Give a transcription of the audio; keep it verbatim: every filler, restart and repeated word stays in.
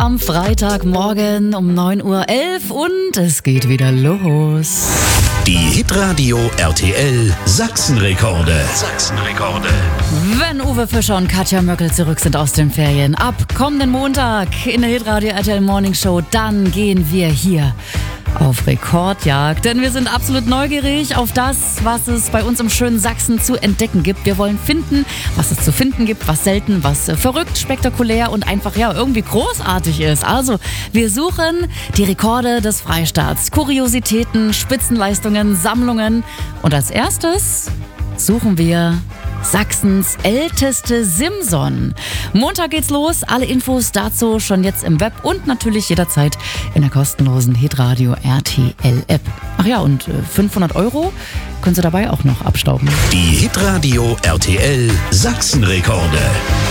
am Freitagmorgen um neun Uhr elf und es geht wieder los. Die Hitradio R T L Sachsenrekorde. Sachsenrekorde. Wenn Uwe Fischer und Katja Möckel zurück sind aus den Ferien, ab kommenden Montag in der Hitradio R T L Morning Show, dann gehen wir hier auf Rekordjagd, denn wir sind absolut neugierig auf das, was es bei uns im schönen Sachsen zu entdecken gibt. Wir wollen finden, was es zu finden gibt, was selten, was verrückt, spektakulär und einfach ja irgendwie großartig ist. Also, wir suchen die Rekorde des Freistaats, Kuriositäten, Spitzenleistungen, Sammlungen und als erstes suchen wir Sachsens älteste Simson. Montag geht's los. Alle Infos dazu schon jetzt im Web und natürlich jederzeit in der kostenlosen Hitradio R T L App. Ach ja, und fünfhundert Euro können Sie dabei auch noch abstauben. Die Hitradio R T L Sachsenrekorde.